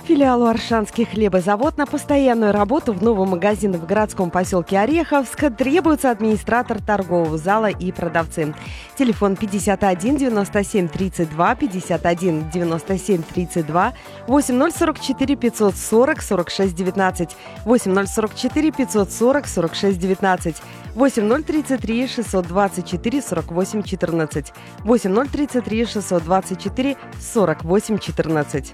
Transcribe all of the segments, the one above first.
Филиалу «Аршанский хлебозавод» на постоянную работу в новом магазине в городском поселке Ореховск требуется администратор торгового зала и продавцы. Телефон 51 97 32 51 97 32 8044 540 46 19 8044 540 46 19 8033 624 48 14 8033 624 48 14.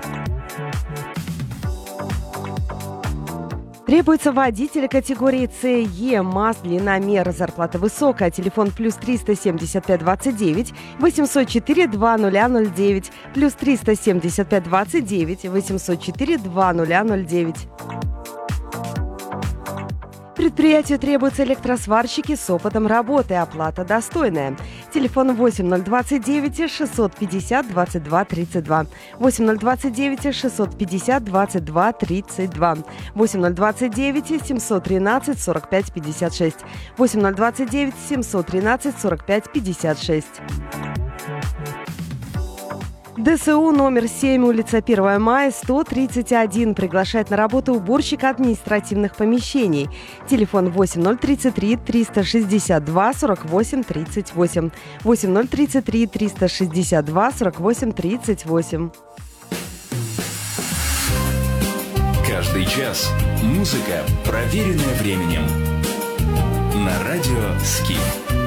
Требуется водитель категории СЕ, МАЗ, длинномер, зарплата высокая, телефон плюс 375 29 804 2009, плюс 375 29 804 2009. Предприятию требуются электросварщики с опытом работы, оплата достойная. Телефон 8029 650 22 32, 8029 650 22 32, 8029 713 45 56, 8029 713 45 56. ДСУ номер 7, улица 1 мая, 131. Приглашает на работу уборщика административных помещений. Телефон 8033 362 48 38. 8033 362 48 38. Каждый час музыка, проверенная временем. На радио «Скиф».